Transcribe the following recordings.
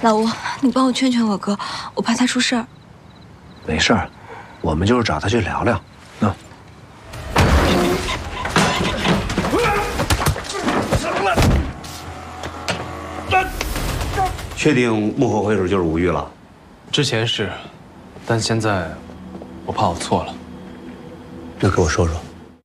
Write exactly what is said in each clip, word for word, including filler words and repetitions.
老吴，你帮我劝劝我哥，我怕他出事儿。 没事儿，我们就是找他去聊聊。啊。 确定幕后黑手就是吴玉了？ 之前是，但现在我怕我错了。 那给我说说。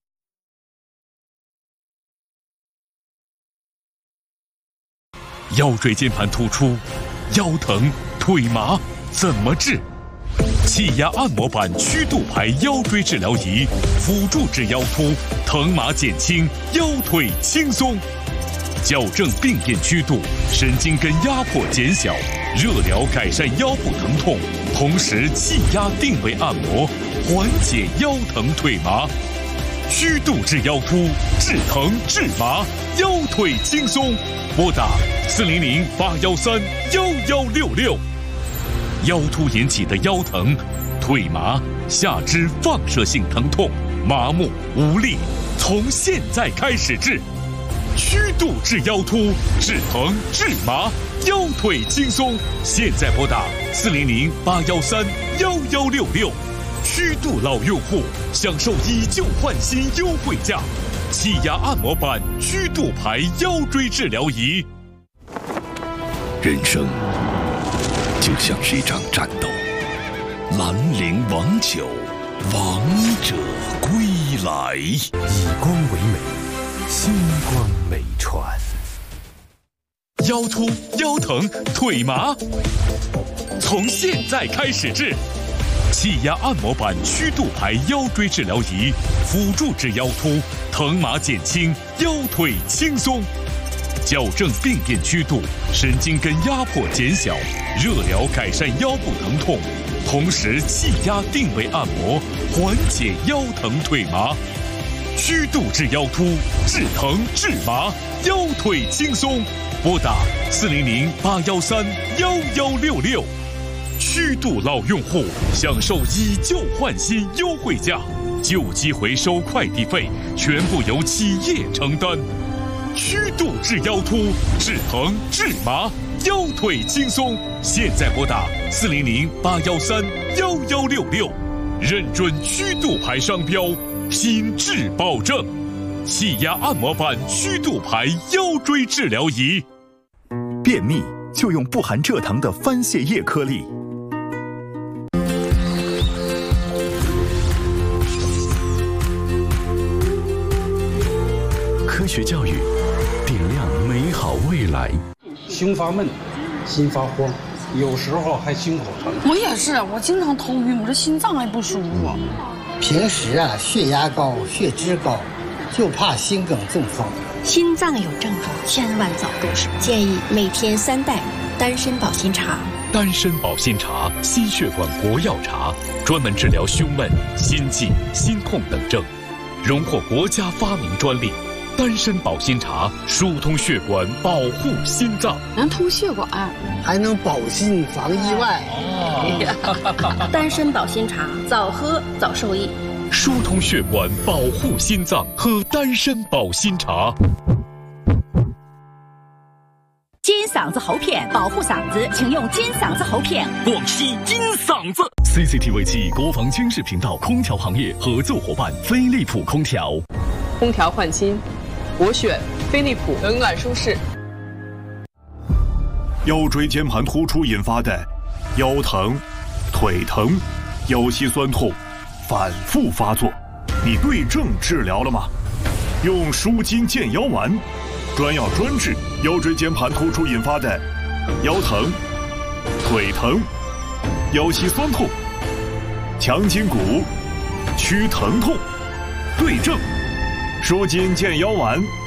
腰椎间盘突出，腰疼、腿麻怎么治？气压按摩板曲度排腰椎治疗仪，辅助治腰突，疼麻减轻，腰腿轻松。矫正病变曲度，神经根压迫减小，热疗改善腰部疼痛，同时气压定位按摩，缓解腰疼腿麻。曲度治腰突，治疼治麻，腰腿轻松。拨打四零零八幺三幺幺六六。腰突引起的腰疼、腿麻、下肢放射性疼痛、麻木无力，从现在开始治。曲度治腰突，治疼治麻，腰腿轻松。现在拨打四零零八幺三幺幺六六。曲度老用户享受以旧换新优惠价，气压按摩板曲度排腰椎治疗仪。 人生就像是一场战斗，兰陵王酒，王者归来。 以光为美，星光美传。 腰突、腰疼、腿麻，从现在开始治。气压按摩板曲度排腰椎治疗仪，辅助治腰突，疼麻减轻，腰腿轻松。矫正病变曲度，神经根压迫减小，热疗改善腰部疼痛，同时气压定位按摩，缓解腰疼腿麻。曲度治腰突，治疼治麻，腰腿轻松。拨打四零零八幺三幺幺六六。曲度老用户享受以旧换新优惠价，旧机回收快递费全部由企业承担。曲度治腰突，治疼治麻，腰腿轻松。现在拨打四零零八幺三幺幺六六，认准曲度牌商标，品质保证。气压按摩板曲度牌腰椎治疗仪。 便秘就用不含蔗糖的番泻叶颗粒。科学教育，点亮美好未来。 胸发闷，心发慌，有时候还心口疼。 我也是，我经常头晕，我这心脏还不舒服。 平时啊，血压高，血脂高，就怕心梗中风。 心脏有症状，千万早入手。建议每天三袋丹参保心茶。 丹参保心茶，心血管活药茶，专门治疗胸闷、心悸、心痛等症，荣获国家发明专利。丹参保心茶疏通血管，保护心脏， 能通血管， 还能保心防意外。 哦、丹参保心茶，早喝早受益。 疏通血管，保护心脏，喝丹参保心茶。 金嗓子喉片保护嗓子，请用金嗓子喉片。 广西金嗓子 C C T V 七国防军事频道空调行业合作伙伴飞利浦空调。 空调换新，我选飞利浦，冷暖舒适。 腰椎间盘突出引发的腰疼、腿疼、腰膝酸痛反复发作，你对症治疗了吗？用舒筋健腰丸，专药专治腰椎间盘突出引发的腰疼、腿疼、腰膝酸痛，强筋骨，祛疼痛，对症。舒筋健腰丸